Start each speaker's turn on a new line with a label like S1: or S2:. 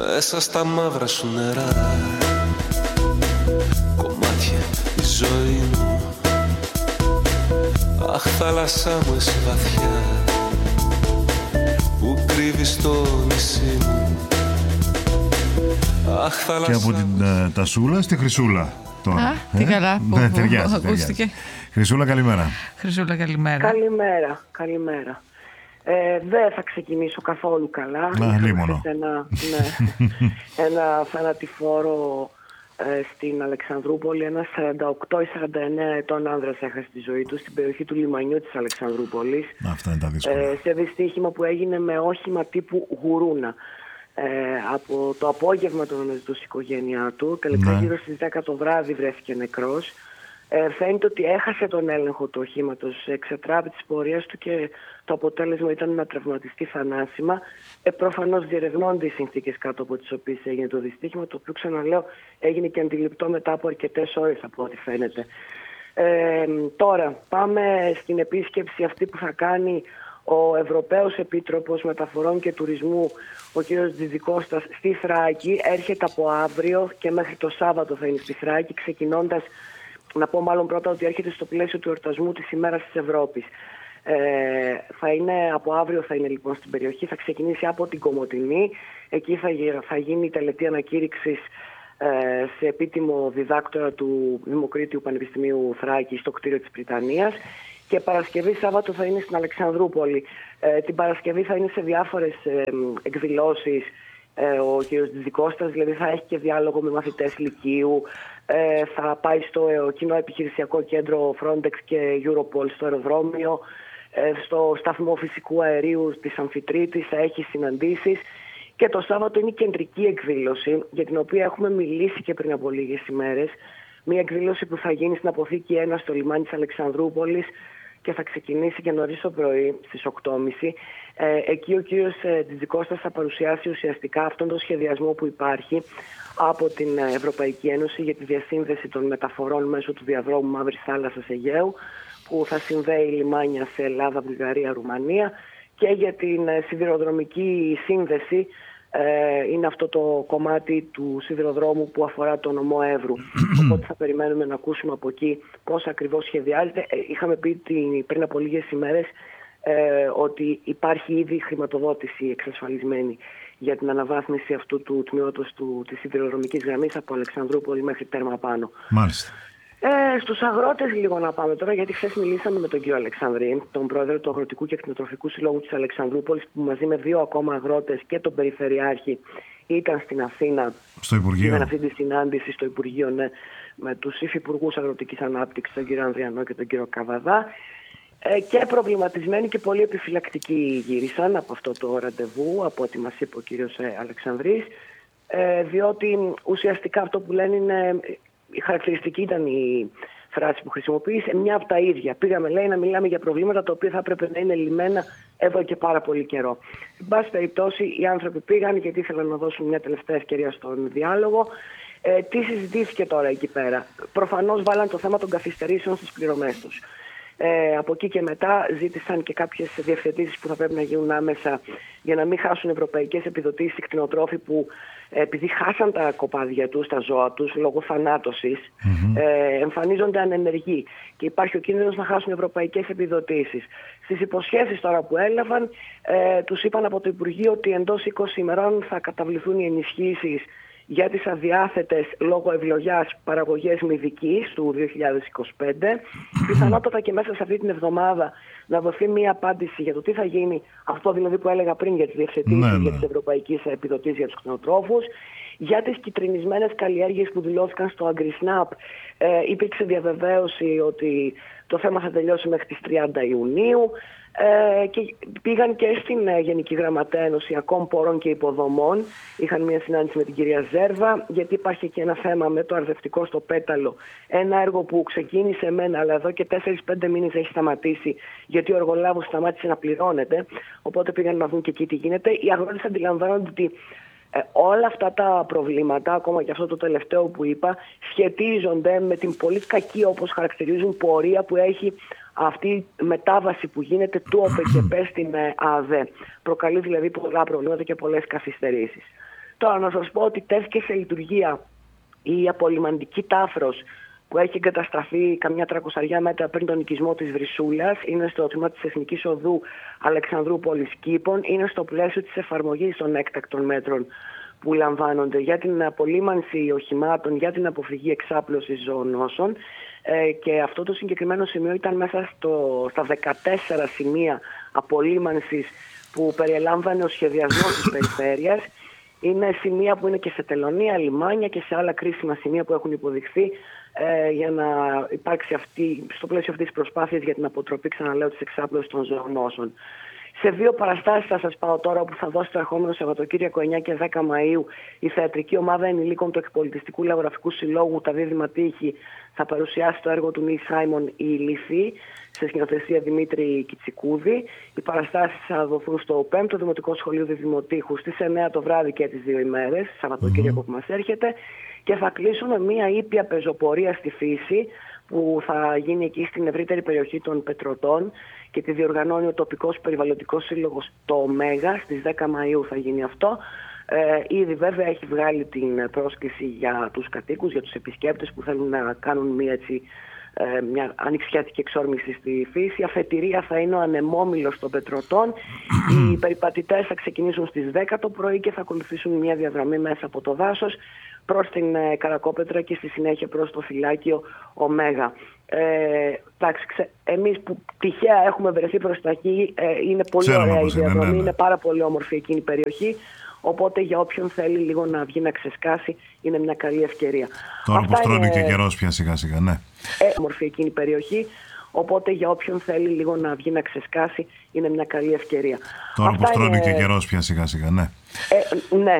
S1: μέσα στα μαύρα σου νερά. Κομμάτια η ζωή μου. Αχ, θάλασσά μου εσύ βαθιά, που κρύβεις το νησί μου. Αχ, θάλασσά.
S2: Και από την Τασούλα στη Χρυσούλα τώρα.
S3: Α, τι καλά που ακούστηκε.
S2: Χρυσούλα, καλημέρα.
S3: Χρυσούλα, καλημέρα.
S4: Καλημέρα. Δεν θα ξεκινήσω καθόλου καλά.
S2: Λίμωνο.
S4: Ένα θανατηφόρο στην Αλεξανδρούπολη. Ένας 48 ή 49 ετών άνδρας έχασε τη ζωή του στην περιοχή του λιμανιού της Αλεξανδρούπολης.
S2: Αυτά είναι τα δύσκολα.
S4: Σε δυστύχημα που έγινε με όχημα τύπου γουρούνα. Από το απόγευμα τον αναζητούσε η οικογένειά του. Τελικά γύρω στις 10 το βράδυ βρέθηκε νεκρός. Φαίνεται ότι έχασε τον έλεγχο του οχήματος, εξετράπη της πορείας του και το αποτέλεσμα ήταν να τραυματιστεί θανάσιμα. Προφανώς διερευνώνται οι συνθήκες κάτω από τις οποίες έγινε το δυστύχημα, το οποίο, ξαναλέω, έγινε και αντιληπτό μετά από αρκετές ώρες από ό,τι φαίνεται. Τώρα πάμε στην επίσκεψη αυτή που θα κάνει ο Ευρωπαίος Επίτροπος Μεταφορών και Τουρισμού, ο κ. Τζιτζικώστας, στη Θράκη. Έρχεται από αύριο και μέχρι το Σάββατο θα είναι στη Θράκη, ξεκινώντας, να πω μάλλον πρώτα ότι έρχεται στο πλαίσιο του εορτασμού της ημέρας της Ευρώπης. Από αύριο θα είναι λοιπόν στην περιοχή, θα ξεκινήσει από την Κομοτηνή. Εκεί θα γίνει η τελετή ανακήρυξης σε επίτιμο διδάκτορα του Δημοκρίτιου Πανεπιστημίου Θράκη στο κτίριο της Πριτανίας. Και Παρασκευή Σάββατο θα είναι στην Αλεξανδρούπολη. Την Παρασκευή θα είναι σε διάφορες εκδηλώσεις ο κ. Τζιτζικώστας, δηλαδή θα έχει και διάλογο με μαθητές λυκείου, θα πάει στο κοινό επιχειρησιακό κέντρο Frontex και Europol στο αεροδρόμιο, στο σταθμό φυσικού αερίου της Αμφιτρίτης θα έχει συναντήσεις. Και το Σάββατο είναι η κεντρική εκδήλωση, για την οποία έχουμε μιλήσει και πριν από λίγες ημέρες. Μια εκδήλωση που θα γίνει στην Αποθήκη 1 στο λιμάνι της Αλεξανδρούπολης και θα ξεκινήσει και νωρίς το πρωί στις 8.30. Εκεί ο κύριος Τζιτζικώστας θα παρουσιάσει ουσιαστικά αυτόν τον σχεδιασμό που υπάρχει από την Ευρωπαϊκή Ένωση για τη διασύνδεση των μεταφορών μέσω του διαδρόμου Μαύρης Θάλασσας Αιγαίου, που θα συνδέει λιμάνια σε Ελλάδα, Βουλγαρία, Ρουμανία, και για την σιδηροδρομική σύνδεση. Είναι αυτό το κομμάτι του σιδηροδρόμου που αφορά τον ομό Εύρου. Οπότε θα περιμένουμε να ακούσουμε από εκεί πώς ακριβώς σχεδιάζεται. Είχαμε πει πριν από λίγες ημέρες ότι υπάρχει ήδη χρηματοδότηση εξασφαλισμένη για την αναβάθμιση αυτού του τμήματος της σιδηροδρομικής γραμμής από Αλεξανδρούπολη μέχρι Τέρμα Πάνω.
S2: Μάλιστα.
S4: Στους αγρότες λίγο να πάμε τώρα, γιατί χθες μιλήσαμε με τον κύριο Αλεξανδρή, τον πρόεδρο του Αγροτικού και Κτηνοτροφικού Συλλόγου της Αλεξανδρούπολης, που μαζί με 2 ακόμα αγρότες και τον Περιφερειάρχη ήταν στην Αθήνα.
S2: Στο Υπουργείο.
S4: Είχαν αυτή τη συνάντηση στο Υπουργείο, ναι, με τους υφυπουργούς Αγροτικής Ανάπτυξης, τον κύριο Ανδριανό και τον κύριο Καβαδά. Και προβληματισμένοι και πολύ επιφυλακτικοί γύρισαν από αυτό το ραντεβού, από ό,τι μας είπε ο κύριος Αλεξανδρής, διότι ουσιαστικά αυτό που λένε είναι, η χαρακτηριστική ήταν η φράση που χρησιμοποίησε, μια από τα ίδια. Πήγαμε, λέει, να μιλάμε για προβλήματα τα οποία θα έπρεπε να είναι λυμμένα εδώ και πάρα πολύ καιρό. Εν πάση περιπτώσει, οι άνθρωποι πήγαν γιατί ήθελαν να δώσουν μια τελευταία ευκαιρία στον διάλογο. Τι συζητήθηκε τώρα εκεί πέρα? Προφανώς βάλαν το θέμα των καθυστερήσεων στις πληρωμές τους. Από εκεί και μετά ζήτησαν και κάποιες διευθετήσεις που θα πρέπει να γίνουν άμεσα για να μην χάσουν ευρωπαϊκές επιδοτήσεις οι κτηνοτρόφοι που, επειδή χάσαν τα κοπάδια τους, τα ζώα τους, λόγω θανάτωσης, εμφανίζονται ανενεργοί και υπάρχει ο κίνδυνος να χάσουν ευρωπαϊκές επιδοτήσεις. Στις υποσχέσεις τώρα που έλαβαν, τους είπαν από το Υπουργείο ότι εντός 20 ημερών θα καταβληθούν οι ενισχύσεις για τις αδιάθετες λόγω ευλογιάς παραγωγές μυδικής του 2025. Πιθανότατα και μέσα σε αυτή την εβδομάδα να δοθεί μία απάντηση για το τι θα γίνει, αυτό δηλαδή που έλεγα πριν για τις διευθετήσεις, για τις ευρωπαϊκές επιδοτήσεις για τους κτηνοτρόφους. Για τις κιτρινισμένες καλλιέργειες που δηλώθηκαν στο AgriSnap, υπήρξε διαβεβαίωση ότι το θέμα θα τελειώσει μέχρι τις 30 Ιουνίου. Και πήγαν και στην Γενική Γραμματέα Ενωσιακών Πόρων και Υποδομών. Είχαν μια συνάντηση με την κυρία Ζέρβα, γιατί υπάρχει και ένα θέμα με το αρδευτικό στο Πέταλο. Ένα έργο που ξεκίνησε εμένα, αλλά εδώ και 4-5 μήνες έχει σταματήσει, γιατί ο εργολάβος σταμάτησε να πληρώνεται. Οπότε πήγαν να δουν και εκεί τι γίνεται. Οι αγρότες αντιλαμβάνονται ότι όλα αυτά τα προβλήματα, ακόμα και αυτό το τελευταίο που είπα, σχετίζονται με την πολύ κακή, όπως χαρακτηρίζουν, πορεία που έχει αυτή η μετάβαση που γίνεται του ΟΠΕΚΕΠΕ στην ΑΔΕ. Προκαλεί δηλαδή πολλά προβλήματα και πολλές καθυστερήσεις. Τώρα να σας πω ότι τέθηκε σε λειτουργία η απολυμαντική Τάφρος που έχει εγκατασταθεί καμιά 300 μέτρα πριν τον οικισμό της Βρυσούλας. Είναι στο τμήμα της Εθνικής Οδού Αλεξανδρούπολης Κήπων. Είναι στο πλαίσιο της εφαρμογής των έκτακτων μέτρων που λαμβάνονται για την απολύμανση οχημάτων, για την αποφυγή εξάπλωσης ζωονόσων. Και αυτό το συγκεκριμένο σημείο ήταν μέσα στα 14 σημεία απολύμανσης που περιελάμβανε ο σχεδιασμός της περιφέρειας. Είναι σημεία που είναι και σε τελωνία, λιμάνια και σε άλλα κρίσιμα σημεία που έχουν υποδειχθεί για να υπάρξει στο πλαίσιο αυτής της προσπάθειας για την αποτροπή, ξαναλέω, της εξάπλωσης των ζωονόσων. Σε 2 παραστάσεις θα σας πάω τώρα, που θα δώσει το ερχόμενο Σαββατοκύριακο 9 και 10 Μαΐου η θεατρική ομάδα ενηλίκων του Εκπολιτιστικού Λαογραφικού Συλλόγου «Τα Δίδυμα Τύχη» θα παρουσιάσει το έργο του Νίλ Σάιμον «Η Λυθή» σε σκηνοθεσία Δημήτρη Κιτσικούδη. Οι παραστάσεις θα δοθούν στο 5ο Δημοτικό Σχολείο Διδημοτύχου στις 9 το βράδυ και τις 2 ημέρες, Σαββατοκύριακο που μας έρχεται, και θα κλείσουν με μια ήπια πεζοπορία στη φύση που θα γίνει εκεί στην ευρύτερη περιοχή των Πετρωτών και τη διοργανώνει ο τοπικός περιβαλλοντικός σύλλογος το Ωμέγα. Στις 10 Μαΐου θα γίνει αυτό. Ήδη βέβαια έχει βγάλει την πρόσκληση για τους κατοίκους, για τους επισκέπτες που θέλουν να κάνουν μια ανοιξιάτικη εξόρμηση στη φύση. Η αφετηρία θα είναι ο ανεμόμυλος των Πετρωτών. Οι περιπατητές θα ξεκινήσουν στις 10 το πρωί και θα ακολουθήσουν μια διαδρομή μέσα από το δάσος προς την Καρακόπετρα και στη συνέχεια προς το φυλάκιο Ωμέγα. Εντάξει, εμείς που τυχαία έχουμε βρεθεί προς τα εκεί, είναι πολύ ωραία η διαδρομή, είναι πάρα πολύ όμορφη εκείνη η περιοχή. Οπότε για όποιον θέλει λίγο να βγει να ξεσκάσει, είναι μια καλή ευκαιρία.
S2: Τώρα που στρώνει και καιρός πια σιγά σιγά, ναι.
S4: Όμορφη εκείνη η περιοχή. Οπότε για όποιον θέλει λίγο να βγει να ξεσκάσει, είναι μια καλή ευκαιρία.
S2: Τώρα που στρώνει και καιρός πια σιγά σιγά, ναι.
S4: Ναι.